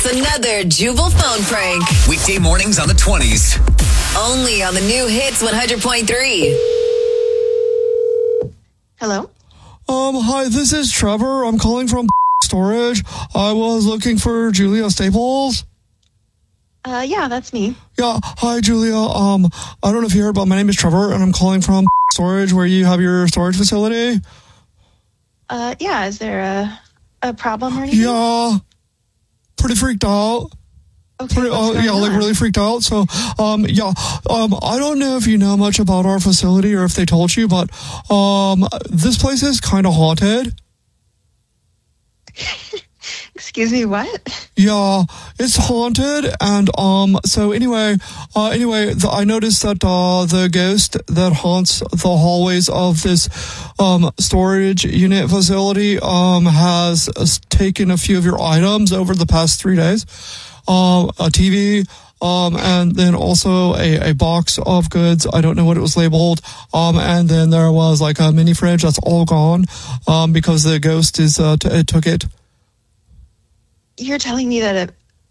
It's another Jubal phone prank. Weekday mornings on the 20s. Only on the new Hits 100.3. Hello? Hi, this is Trevor. I'm calling from storage. I was looking for Julia Staples. Yeah, that's me. Yeah, hi, Julia. I don't know if you heard, but my name is Trevor, and I'm calling from storage, where you have your storage facility. Yeah, is there a problem or anything? Yeah, pretty freaked out. Okay, what's going on? Like really freaked out. So, I don't know if you know much about our facility or if they told you, but this place is kind of haunted. Excuse me, what? Yeah, it's haunted, and so anyway, I noticed that the ghost that haunts the hallways of this storage unit facility has taken a few of your items over the past 3 days. A TV, and then also a box of goods. I don't know what it was labeled. And then there was like a mini fridge that's all gone, because the ghost it took it. You're telling me that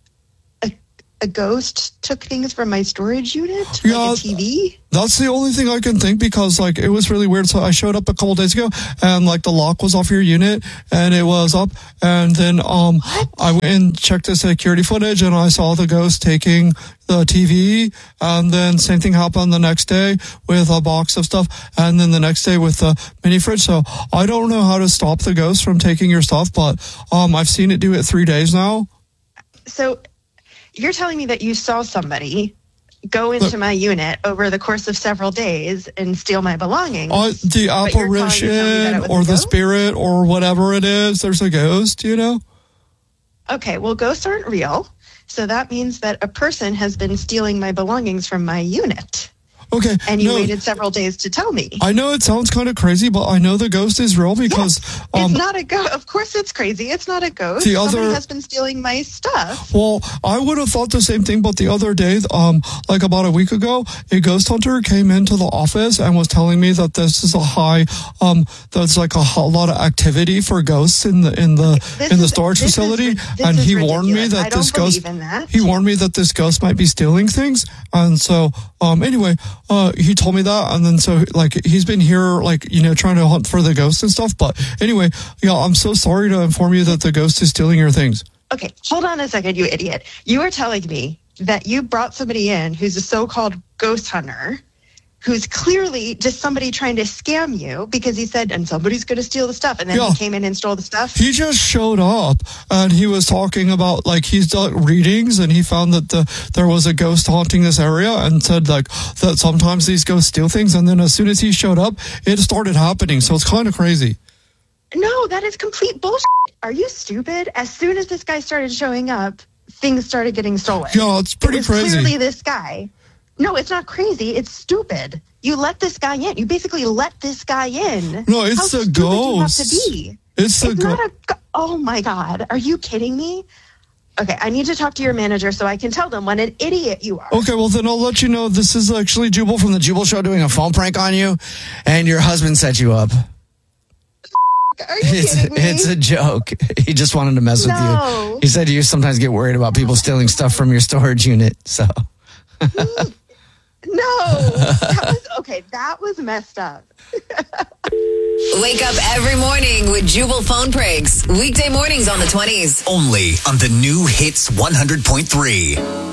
a ghost took things from my storage unit? Yeah, like a TV? That's the only thing I can think, because like it was really weird. So I showed up a couple days ago, and like the lock was off your unit, and it was up, and then I went and checked the security footage, and I saw the ghost taking the TV, and then same thing happened the next day with a box of stuff, and then the next day with the mini fridge. So I don't know how to stop the ghost from taking your stuff, but I've seen it do it 3 days now. So you're telling me that you saw somebody go into my unit over the course of several days and steal my belongings. The apparition or the spirit or whatever it is, there's a ghost, you know? Okay, well, ghosts aren't real. So that means that a person has been stealing my belongings from my unit. Okay. And you waited several days to tell me. I know it sounds kind of crazy, but I know the ghost is real because... It's not a ghost. Of course it's crazy. It's not a ghost. Somebody has been stealing my stuff. Well, I would have thought the same thing, but the other day, like about a week ago, a ghost hunter came into the office and was telling me that this is there's like a lot of activity for ghosts in the storage facility, and he warned me that this ghost... He warned me that this ghost might be stealing things, and so, anyway... he told me that, and then so like he's been here like, you know, trying to hunt for the ghost and stuff. But anyway, yeah, I'm so sorry to inform you that the ghost is stealing your things. Okay, hold on a second, you idiot. You are telling me that you brought somebody in who's a so-called ghost hunter, who's clearly just somebody trying to scam you because he said, and somebody's going to steal the stuff. And then he came in and stole the stuff. He just showed up, and he was talking about, like, he's done readings, and he found that there was a ghost haunting this area, and said, like, that sometimes these ghosts steal things. And then as soon as he showed up, it started happening. So it's kind of crazy. No, that is complete bullshit. Are you stupid? As soon as this guy started showing up, things started getting stolen. Yeah, it's pretty crazy. Clearly this guy... No, it's not crazy. It's stupid. You let this guy in. You basically let this guy in. No, it's a ghost. How stupid do you have to be? It's not a... Oh, my God. Are you kidding me? Okay, I need to talk to your manager so I can tell them what an idiot you are. Okay, well, then I'll let you know. This is actually Jubal from the Jubal Show doing a phone prank on you, and your husband set you up. Are you kidding me? It's a joke. He just wanted to mess with you. He said you sometimes get worried about people stealing stuff from your storage unit, so... No, that was messed up. Wake up every morning with Jubal phone pranks. Weekday mornings on the 20s. Only on the new Hits 100.3.